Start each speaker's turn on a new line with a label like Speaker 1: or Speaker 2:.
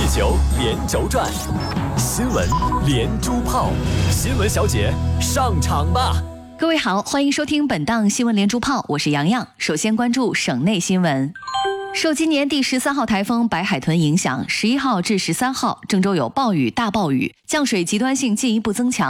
Speaker 1: 球连轴转，新闻连珠炮，新闻小姐上场吧！
Speaker 2: 各位好，欢迎收听本档新闻连珠炮，我是洋洋。首先关注省内新闻。受今年第13号台风白海豚影响，11号至13号郑州有暴雨、大暴雨，降水极端性进一步增强。